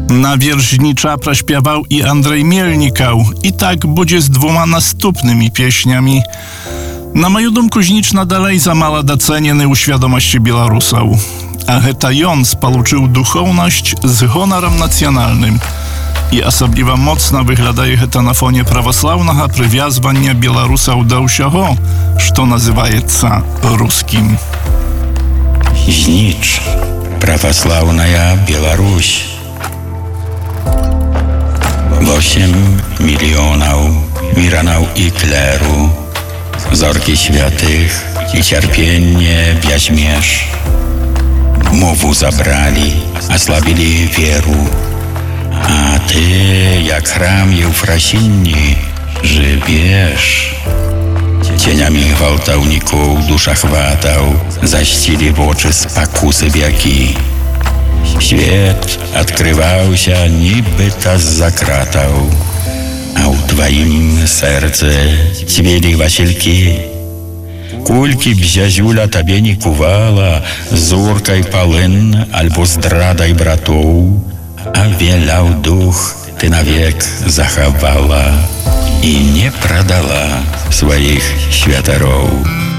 Na wierżnicza praśpiewał i Andrzej Mielnikał. I tak będzie z 2 następnymi pieśniami. Na moją думку, zniczna dalej za mala docenieny u świadomości Białorusów. A heta Jons получил duchowność z honorem nacjonalnym. I osobliwa mocno wyglądaje heta na fonie prawosławnego przywiązania Białorusów do всего, co nazywaється ruskim. Znicz, prawosławna Białoruś. 8 milionów miranów i kleru, zorki świętych i cierpienie weźmiesz. Mowu zabrali, oslabili wieru, a ty, jak chram Eufrasinni, żywiesz. Cieniami gwałtowników dusza chwatał, zaścili w oczy spakusy wieki. Świat odkrywał się, niby ta zakratał, a u twoim serce ćwieli wasilki. Кульки бзязюля табе не кувала, зоркай палын, альбо здрадай братоў, а веляў дух ты навек захавала і не прадала сваіх святароў.